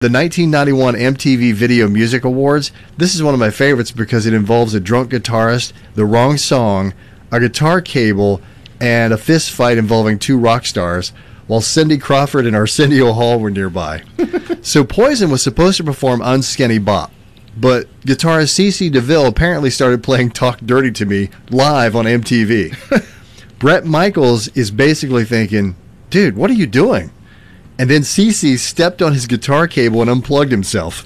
The 1991 MTV Video Music Awards, this is one of my favorites because it involves a drunk guitarist, the wrong song, a guitar cable, and a fist fight involving two rock stars, while Cindy Crawford and Arsenio Hall were nearby. So Poison was supposed to perform Unskinny Bop, but guitarist CeCe DeVille apparently started playing Talk Dirty to Me live on MTV. Bret Michaels is basically thinking, dude, what are you doing? And then CeCe stepped on his guitar cable and unplugged himself.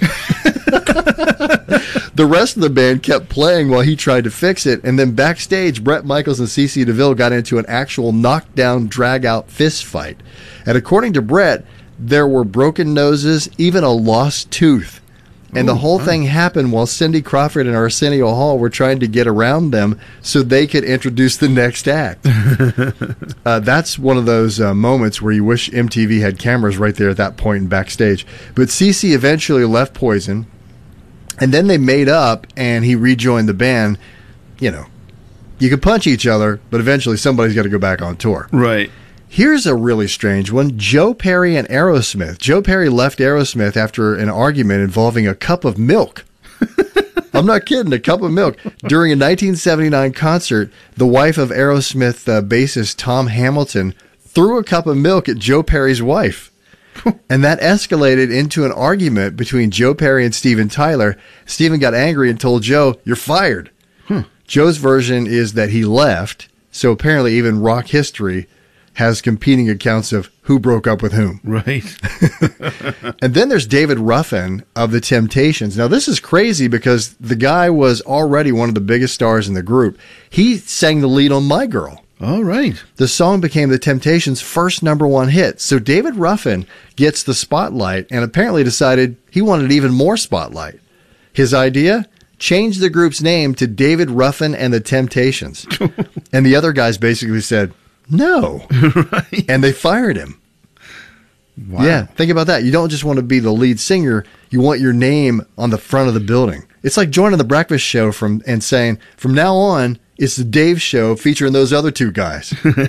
The rest of the band kept playing while he tried to fix it, and then backstage, Bret Michaels and CeCe DeVille got into an actual knockdown, drag-out fist fight. And according to Bret, there were broken noses, even a lost tooth. And the whole thing happened while Cindy Crawford and Arsenio Hall were trying to get around them so they could introduce the next act. That's one of those moments where you wish MTV had cameras right there at that point in backstage. But CeCe eventually left Poison, and then they made up, and he rejoined the band. You know, you could punch each other, but eventually somebody's got to go back on tour. Right. Here's a really strange one. Joe Perry and Aerosmith. Joe Perry left Aerosmith after an argument involving a cup of milk. I'm not kidding, a cup of milk. During a 1979 concert, the wife of Aerosmith bassist Tom Hamilton threw a cup of milk at Joe Perry's wife. And that escalated into an argument between Joe Perry and Steven Tyler. Steven got angry and told Joe, "You're fired." Joe's version is that he left, so apparently even rock history has competing accounts of who broke up with whom. Right. And then there's David Ruffin of The Temptations. Now, this is crazy because the guy was already one of the biggest stars in the group. He sang the lead on My Girl. All right. The song became The Temptations' first #1 hit. So David Ruffin gets the spotlight and apparently decided he wanted even more spotlight. His idea? Change the group's name to David Ruffin and The Temptations. And the other guys basically said, no. Right. And they fired him. Wow. Yeah, think about that. You don't just want to be the lead singer. You want your name on the front of the building. It's like joining the Breakfast Show and saying, from now on, it's the Dave Show featuring those other two guys.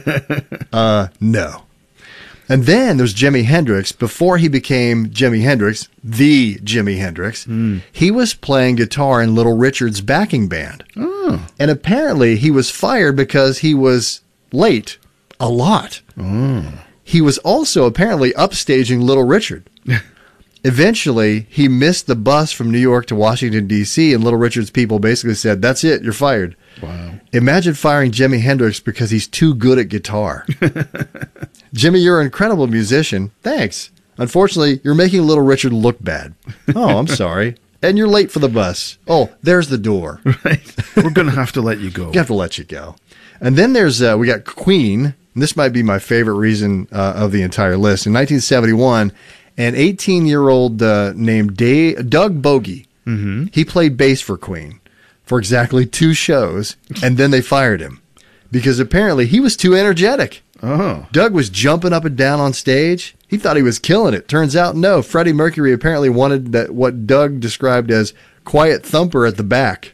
No. And then there's Jimi Hendrix. Before he became Jimi Hendrix, the Jimi Hendrix, he was playing guitar in Little Richard's backing band. Oh. And apparently he was fired because he was late a lot. He was also apparently upstaging Little Richard. Eventually, he missed the bus from New York to Washington, D.C., and Little Richard's people basically said, that's it, you're fired. Wow. Imagine firing Jimi Hendrix because he's too good at guitar. Jimmy, you're an incredible musician. Thanks. Unfortunately, you're making Little Richard look bad. Oh, I'm sorry. And you're late for the bus. Oh, there's the door. Right. We're going to have to let you go. We have to let you go. And then there's, we got Queen. And this might be my favorite reason of the entire list. In 1971, an 18-year-old named Doug Bogie, he played bass for Queen for exactly 2 shows, and then they fired him because apparently he was too energetic. Oh. Doug was jumping up and down on stage. He thought he was killing it. Turns out, no. Freddie Mercury apparently wanted that what Doug described as quiet thumper at the back.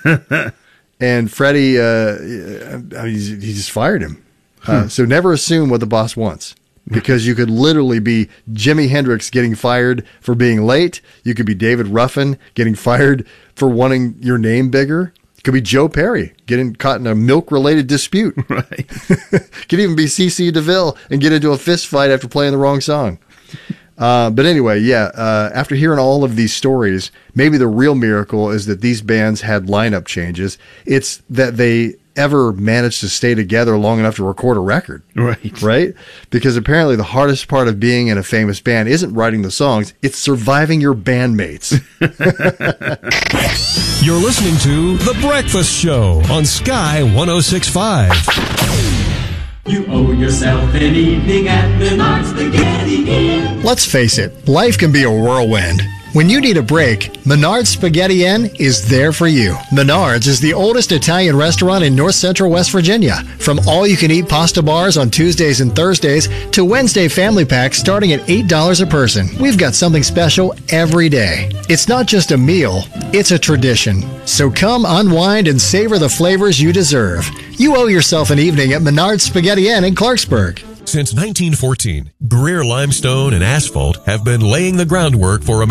And Freddie, he just fired him. So never assume what the boss wants, because you could literally be Jimi Hendrix getting fired for being late. You could be David Ruffin getting fired for wanting your name bigger. It could be Joe Perry getting caught in a milk-related dispute. Right. Could even be CeCe DeVille and get into a fist fight after playing the wrong song. But anyway, after hearing all of these stories, maybe the real miracle is that these bands had lineup changes. It's that they ever managed to stay together long enough to record a record. Right? Because apparently the hardest part of being in a famous band isn't writing the songs, it's surviving your bandmates. You're listening to The Breakfast Show on Sky 106.5. You owe yourself an evening at Menards Spaghetti Inn. Let's face it, life can be a whirlwind. When you need a break, Menards Spaghetti Inn is there for you. Menards is the oldest Italian restaurant in north central West Virginia. From all-you-can-eat pasta bars on Tuesdays and Thursdays to Wednesday family packs starting at $8 a person, we've got something special every day. It's not just a meal, it's a tradition. So come unwind and savor the flavors you deserve. You owe yourself an evening at Menards Spaghetti Inn in Clarksburg. Since 1914, Greer Limestone and Asphalt have been laying the groundwork for